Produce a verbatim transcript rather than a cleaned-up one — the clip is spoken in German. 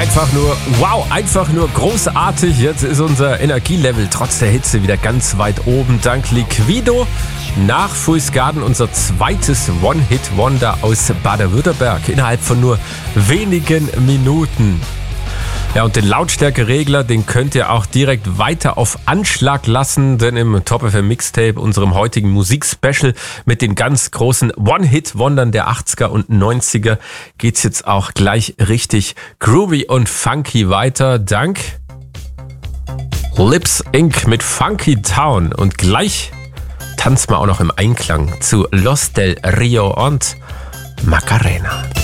Einfach nur, wow, einfach nur großartig. Jetzt ist unser Energielevel trotz der Hitze wieder ganz weit oben. Dank Liquido. Nach Fool's Garden unser zweites One-Hit-Wonder aus Baden-Württemberg. Innerhalb von nur wenigen Minuten. Ja, und den Lautstärkeregler, den könnt ihr auch direkt weiter auf Anschlag lassen, denn im Top F M Mixtape, unserem heutigen Musikspecial mit den ganz großen One-Hit-Wondern der achtziger und neunziger, geht's jetzt auch gleich richtig groovy und funky weiter, dank Lips Incorporated mit Funky Town. Und gleich tanzen wir auch noch im Einklang zu Los del Rio und Macarena.